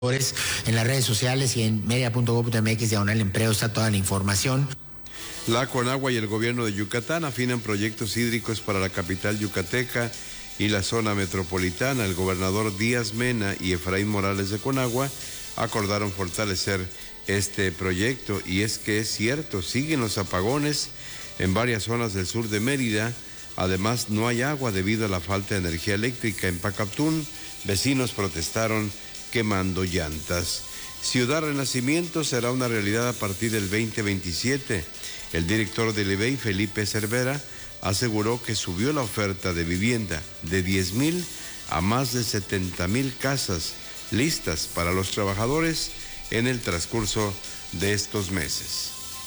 En las redes sociales y en media.gov.mx/empleo está toda la información. La Conagua y el gobierno de Yucatán afinan proyectos hídricos para la capital yucateca y la zona metropolitana. El gobernador Díaz Mena y Efraín Morales de Conagua acordaron fortalecer este proyecto, y es que es cierto, siguen los apagones en varias zonas del sur de Mérida. Además, no hay agua debido a la falta de energía eléctrica. En Pacaptún, vecinos protestaron quemando llantas. Ciudad Renacimiento será una realidad a partir del 2027. El director del IBEI, Felipe Cervera, aseguró que subió la oferta de vivienda de 10,000 a más de 70,000 casas listas para los trabajadores en el transcurso de estos meses.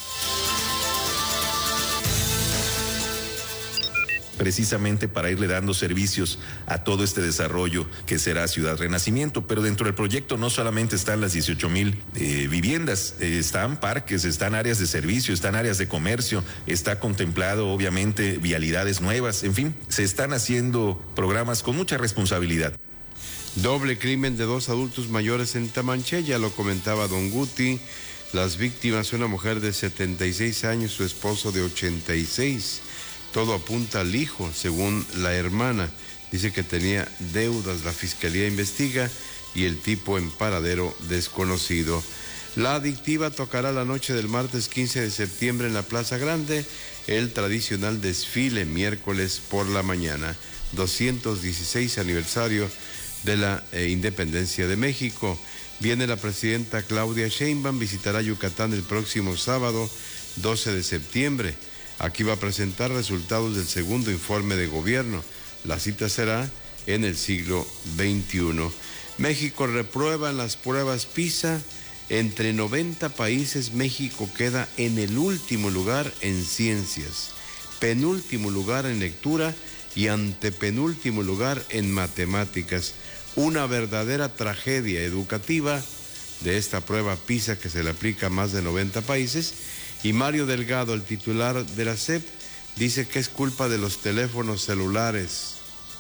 Precisamente para irle dando servicios a todo este desarrollo que será Ciudad Renacimiento. Pero dentro del proyecto no solamente están las 18,000 viviendas, están parques, están áreas de servicio, están áreas de comercio, está contemplado obviamente vialidades nuevas, en fin, se están haciendo programas con mucha responsabilidad. Doble crimen de 2 adultos mayores en Tamanché, ya lo comentaba don Guti. Las víctimas, una mujer de 76 años, su esposo de 86. Todo apunta al hijo, según la hermana. Dice que tenía deudas, la fiscalía investiga, y el tipo en paradero desconocido. La Adictiva tocará la noche del martes 15 de septiembre en la Plaza Grande, el tradicional desfile miércoles por la mañana. 216 aniversario de la independencia de México. Viene la presidenta Claudia Sheinbaum, visitará Yucatán el próximo sábado 12 de septiembre. Aquí va a presentar resultados del segundo informe de gobierno. La cita será en el siglo XXI. México reprueba en las pruebas PISA. Entre 90 países, México queda en el último lugar en ciencias, penúltimo lugar en lectura y antepenúltimo lugar en matemáticas. Una verdadera tragedia educativa de esta prueba PISA que se le aplica a más de 90 países. Y Mario Delgado, el titular de la SEP, dice que es culpa de los teléfonos celulares.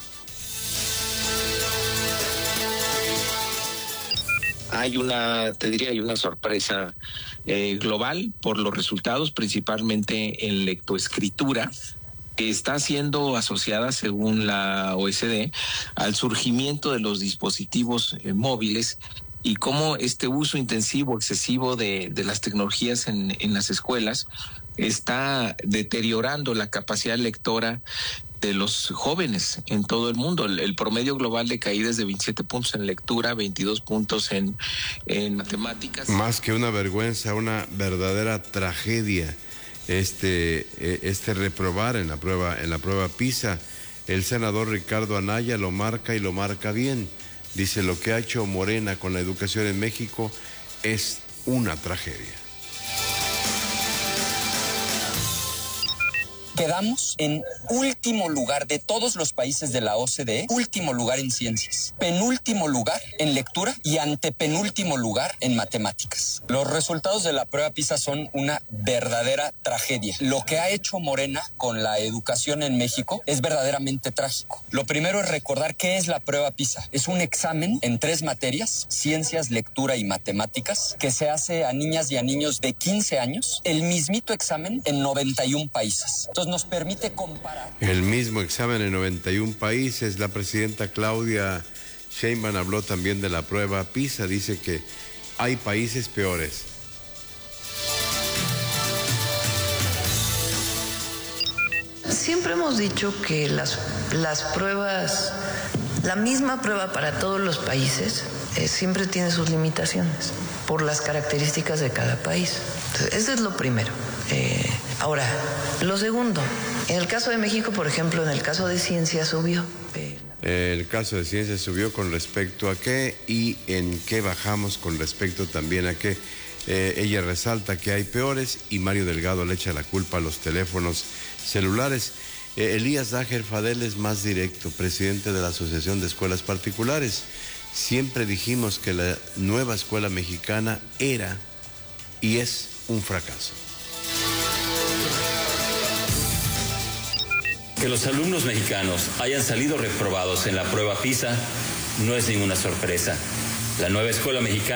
Hay una sorpresa global por los resultados, principalmente en lectoescritura, que está siendo asociada, según la OECD, al surgimiento de los dispositivos móviles, y cómo este uso intensivo, excesivo de las tecnologías en las escuelas está deteriorando la capacidad lectora de los jóvenes en todo el mundo. El promedio global de caída es de 27 puntos en lectura, 22 puntos en matemáticas. Más que una vergüenza, una verdadera tragedia este reprobar en la prueba PISA. El senador Ricardo Anaya lo marca, y lo marca bien. Dice: lo que ha hecho Morena con la educación en México es una tragedia. Quedamos en último lugar de todos los países de la OCDE, último lugar en ciencias, penúltimo lugar en lectura y antepenúltimo lugar en matemáticas. Los resultados de la prueba PISA son una verdadera tragedia. Lo que ha hecho Morena con la educación en México es verdaderamente trágico. Lo primero es recordar qué es la prueba PISA. Es un examen en 3 materias, ciencias, lectura y matemáticas, que se hace a niñas y a niños de 15 años, el mismito examen en 91 países. Entonces nos permite comparar. El mismo examen en 91 países. La presidenta Claudia Sheinbaum habló también de la prueba PISA. Dice que hay países peores. Siempre hemos dicho que las pruebas, la misma prueba para todos los países, siempre tiene sus limitaciones por las características de cada país. Entonces, eso es lo primero. Ahora, lo segundo, en el caso de México, por ejemplo, en el caso de ciencia subió. El caso de ciencia subió con respecto a qué, y en qué bajamos con respecto también a qué. Ella resalta que hay peores, y Mario Delgado le echa la culpa a los teléfonos celulares. Elías Dajer Fadel es más directo, presidente de la Asociación de Escuelas Particulares. Siempre dijimos que la nueva escuela mexicana era y es un fracaso. Que los alumnos mexicanos hayan salido reprobados en la prueba PISA no es ninguna sorpresa. La nueva escuela mexicana